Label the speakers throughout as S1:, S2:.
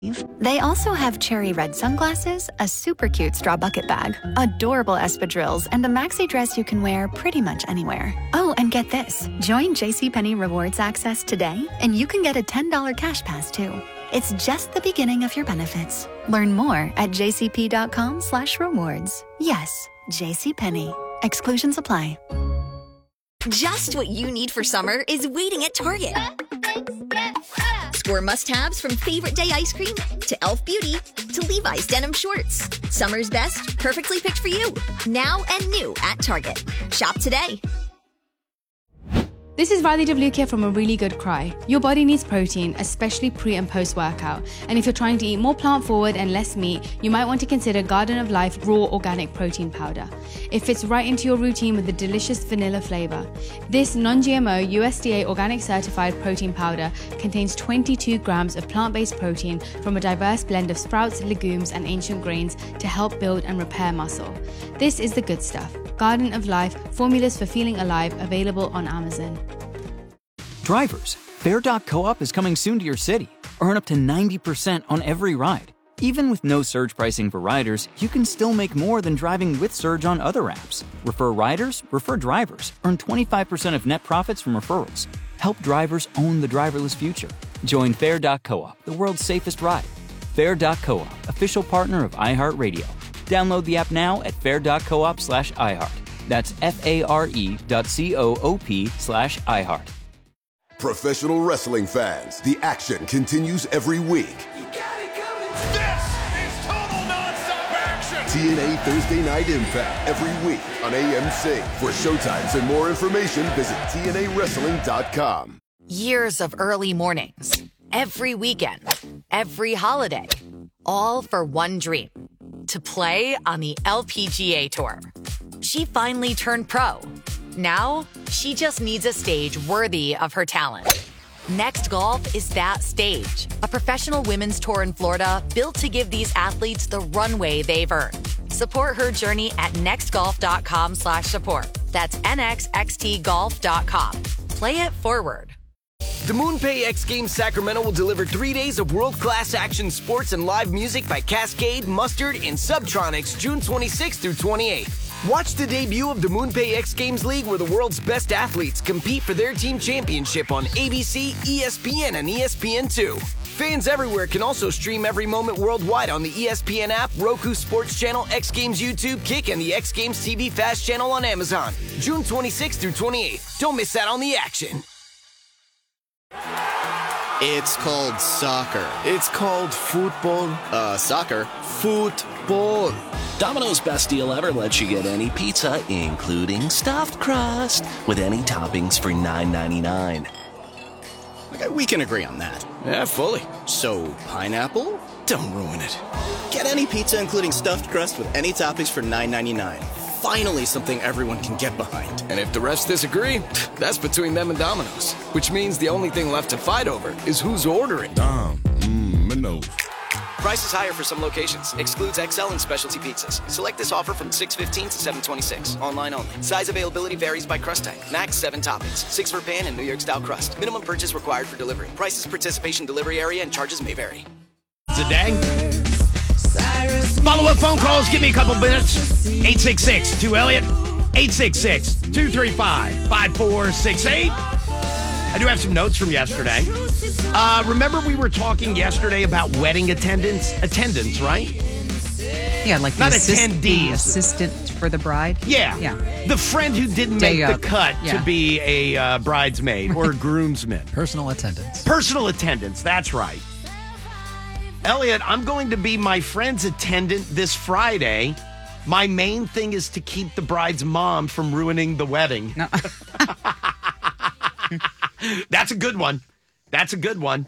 S1: They also have cherry red sunglasses, a super cute straw bucket bag, adorable espadrilles, and a maxi dress you can wear pretty much anywhere. Oh, and get this. Join JCPenney Rewards Access today, and you can get a $10 cash pass, too. It's just the beginning of your benefits. Learn more at jcp.com/rewards. Yes, JCPenney. Exclusions apply.
S2: Just what you need for summer is waiting at Target. Score must-haves from Favorite Day ice cream to Elf Beauty to Levi's denim shorts. Summer's best, perfectly picked for you. Now and new at Target. Shop today.
S3: This is Riley DeVluke from A Really Good Cry. Your body needs protein, especially pre- and post-workout. And if you're trying to eat more plant-forward and less meat, you might want to consider Garden of Life Raw Organic Protein Powder. It fits right into your routine with a delicious vanilla flavor. This non-GMO, USDA organic certified protein powder contains 22 grams of plant-based protein from a diverse blend of sprouts, legumes, and ancient grains to help build and repair muscle. This is the good stuff. Garden of Life, formulas for feeling alive, available on Amazon.
S4: Drivers, Fair.coop is coming soon to your city. Earn up to 90% on every ride. Even with no surge pricing for riders, you can still make more than driving with Surge on other apps. Refer riders, refer drivers. Earn 25% of net profits from referrals. Help drivers own the driverless future. Join Fair.coop, the world's safest ride. Fair.coop, official partner of iHeartRadio. Download the app now at fair.coop/iHeart. That's FARE.coop/iHeart.
S5: Professional wrestling fans, the action continues every week.
S6: This is total nonstop action!
S5: TNA Thursday Night Impact every week on AMC. For showtimes and more information, visit TNAWrestling.com.
S7: Years of early mornings, every weekend, every holiday, all for one dream, to play on the LPGA Tour. She finally turned pro. Now, she just needs a stage worthy of her talent. Next Golf is that stage, a professional women's tour in Florida built to give these athletes the runway they've earned. Support her journey at nextgolf.com/support. That's nxxtgolf.com. Play it forward.
S8: The MoonPay X Games Sacramento will deliver 3 days of world-class action sports and live music by Cascade, Mustard, and Subtronics June 26th through 28th. Watch the debut of the MoonPay X Games League where the world's best athletes compete for their team championship on ABC, ESPN, and ESPN2. Fans everywhere can also stream every moment worldwide on the ESPN app, Roku Sports Channel, X Games YouTube, Kick, and the X Games TV Fast Channel on Amazon. June 26th through 28th. Don't miss out on the action.
S9: It's called soccer.
S10: It's called football.
S9: Soccer. Football.
S11: Domino's Best Deal Ever lets you get any pizza, including stuffed crust, with any toppings for $9.99.
S9: Okay, we can agree on that.
S10: Yeah, fully.
S9: So, pineapple?
S10: Don't ruin it.
S9: Get any pizza, including stuffed crust, with any toppings for $9.99. Finally, something everyone can get behind.
S10: And if the refs disagree, that's between them and Domino's. Which means the only thing left to fight over is who's ordering.
S5: Domino's.
S8: Price is higher for some locations. Excludes XL and specialty pizzas. Select this offer from 6/15 to 7/26. Online only. Size availability varies by crust type. Max 7 toppings. 6 for pan and New York style crust. Minimum purchase required for delivery. Prices, participation, delivery area, and charges may vary.
S12: Today. Follow-up phone calls. Give me a couple minutes. 866-2-ELLIOT. 866-235-5468. I do have some notes from yesterday. Remember we were talking yesterday about wedding attendance, right?
S13: Yeah, like
S12: not
S13: attendees. The
S12: attendees.
S13: Assistant for the bride?
S12: Yeah. The friend who didn't make the cut
S13: Yeah.
S12: to be a bridesmaid or a groomsman.
S14: Personal attendance.
S12: Personal attendance, that's right. Elliot, I'm going to be my friend's attendant this Friday. My main thing is to keep the bride's mom from ruining the wedding.
S13: No.
S12: That's a good one. That's a good one.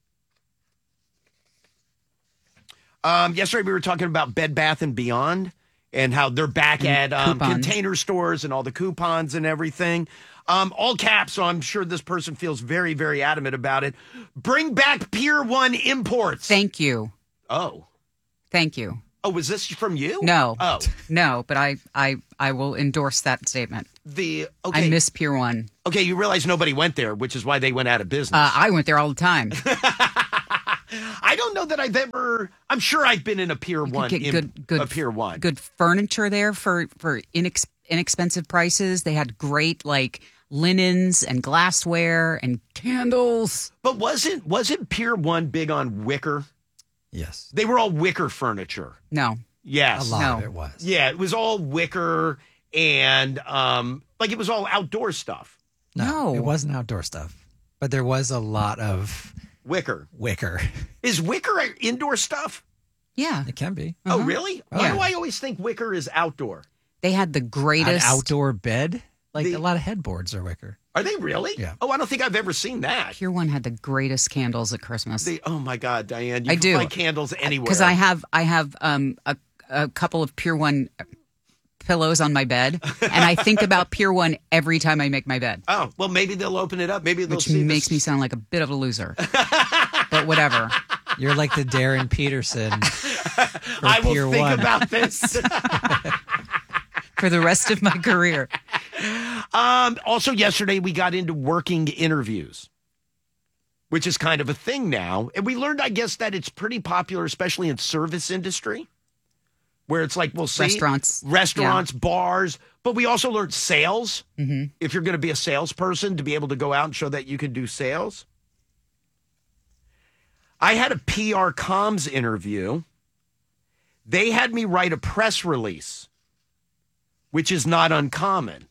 S12: Yesterday we were talking about Bed Bath & Beyond and how they're back at Container Stores and all the coupons and everything. All caps, so I'm sure this person feels very, very adamant about it. Bring back Pier 1 imports.
S13: Thank you.
S12: Oh.
S13: Thank you.
S12: Oh, was this from you?
S13: No.
S12: Oh.
S13: No, but I will endorse that statement. I miss Pier 1.
S12: Okay, you realize nobody went there, which is why they went out of business.
S13: I went there all the time.
S12: I don't know that I've ever. I'm sure I've been in a Pier 1.
S13: Good
S12: Pier 1.
S13: Good furniture there for inexpensive prices. They had great linens and glassware and candles.
S12: But wasn't Pier 1 big on wicker?
S14: Yes.
S12: They were all wicker furniture.
S13: No.
S12: Yes.
S14: A lot of it was.
S12: Yeah, it was all wicker and it was all outdoor stuff.
S14: No, it wasn't outdoor stuff. But there was a lot of
S12: wicker.
S14: Is
S12: wicker indoor stuff?
S13: Yeah.
S14: It can be.
S12: Oh, really? Why do I always think wicker is outdoor?
S13: They had the greatest...
S14: An outdoor bed? A lot of headboards are wicker.
S12: Are they really?
S14: Yeah.
S12: Oh, I don't think I've ever seen that.
S13: Pier 1 had the greatest candles at Christmas.
S12: Oh, my God, Diane. You can find candles anywhere.
S13: Because I have a couple of Pier 1 pillows on my bed, and I think about Pier 1 every time I make my bed.
S12: Oh, well, maybe they'll open it up. Maybe they'll
S13: Which makes me sound like a bit of a loser. But whatever.
S14: You're like the Darren Peterson.
S12: I will
S14: Pier
S12: think
S14: 1.
S12: about this.
S13: For the rest of my career.
S12: Also, yesterday we got into working interviews, which is kind of a thing now. And we learned, I guess, that it's pretty popular, especially in service industry, where it's like, we'll see restaurants, bars. But we also learned sales. Mm-hmm. If you're going to be a salesperson, to be able to go out and show that you can do sales. I had a PR comms interview. They had me write a press release, which is not uncommon.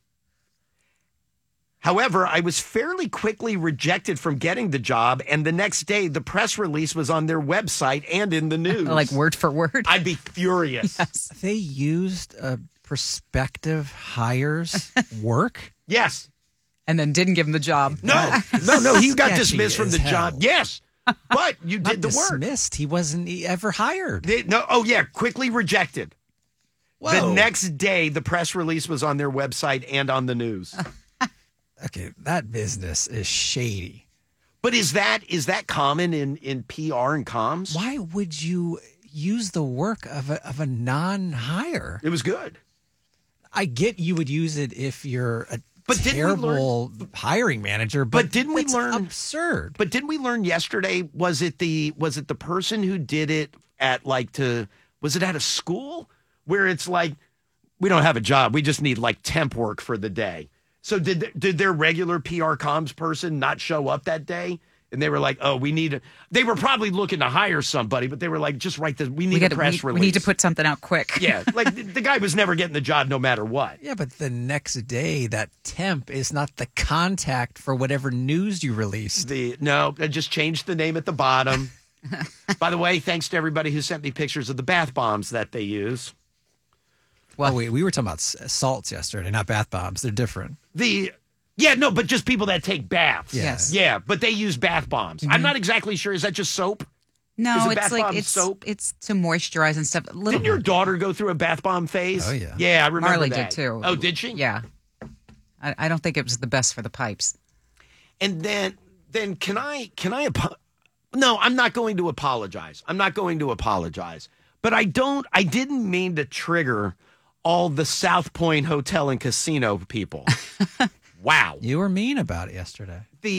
S12: However, I was fairly quickly rejected from getting the job, and the next day, the press release was on their website and in the news.
S13: Like word for word?
S12: I'd be furious.
S14: Yes. They used prospective hires work?
S12: Yes.
S13: And then didn't give him the job.
S12: No, he got dismissed from the job. Yes. But you did the work.
S14: Dismissed. He wasn't ever hired.
S12: Quickly rejected. Whoa. The next day, the press release was on their website and on the news.
S14: Okay, that business is shady.
S12: But is that common in PR and comms?
S14: Why would you use the work of a non-hire?
S12: It was good.
S14: I get you would use it if you're a terrible hiring manager, but
S12: didn't we learn
S14: absurd?
S12: But didn't we learn yesterday? Was it the person who did it at was it at a school where it's like, we don't have a job, we just need temp work for the day. So did their regular PR comms person not show up that day? And they were like, oh, they were probably looking to hire somebody, but they were like, just write this. We need a press release.
S13: We need to put something out quick.
S12: Yeah. The guy was never getting the job no matter what.
S14: Yeah, but the next day, that temp is not the contact for whatever news you released.
S12: I just changed the name at the bottom. By the way, thanks to everybody who sent me pictures of the bath bombs that they use.
S14: Well, we were talking about salts yesterday, not bath bombs. They're different.
S12: But just people that take baths.
S14: Yes.
S12: Yeah, but they use bath bombs. Mm-hmm. I'm not exactly sure. Is that just soap?
S13: No,
S12: it's
S13: soap. It's to moisturize and stuff.
S12: Didn't your daughter go through a bath bomb phase?
S14: Oh, yeah.
S12: Yeah, I remember
S13: Marley
S12: that.
S13: did too.
S12: Oh, did she?
S13: Yeah. I don't think it was the best for the pipes.
S12: And then can I no, I'm not going to apologize. But I didn't mean to trigger all the South Point Hotel and Casino people. Wow.
S14: You were mean about it yesterday.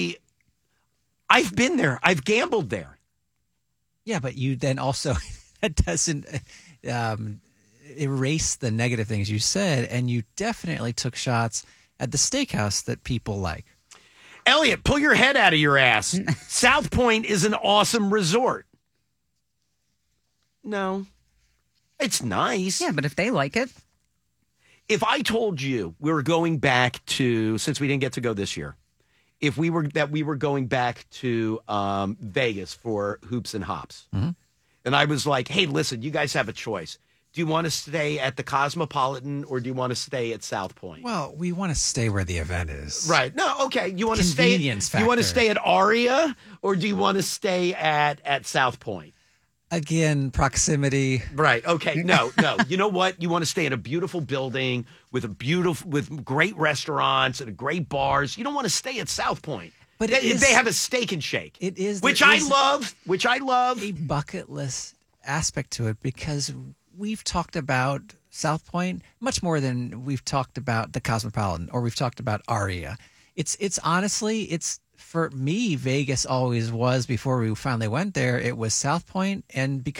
S12: I've been there. I've gambled there.
S14: Yeah, but you then also, that doesn't erase the negative things you said, and you definitely took shots at the steakhouse that people like.
S12: Elliot, pull your head out of your ass. South Point is an awesome resort. No. It's nice.
S13: Yeah, but if they like it.
S12: If I told you we were going back to, since we didn't get to go this year, we were going back to Vegas for Hoops and Hops, mm-hmm. and I was like, hey, listen, you guys have a choice. Do you want to stay at the Cosmopolitan or do you want to stay at South Point?
S14: Well, we want to stay where the event is.
S12: Right. No, okay. You want to stay at Aria or do you want to stay at South Point?
S14: Again, proximity.
S12: Right. Okay. No. You know what? You want to stay in a beautiful building with great restaurants and great bars. You don't want to stay at South Point. But they have a Steak and Shake.
S14: It is,
S12: which I love.
S14: A bucket list aspect to it because we've talked about South Point much more than we've talked about the Cosmopolitan or we've talked about Aria. It's honestly, it's for me, Vegas always was, before we finally went there, it was South Point. And because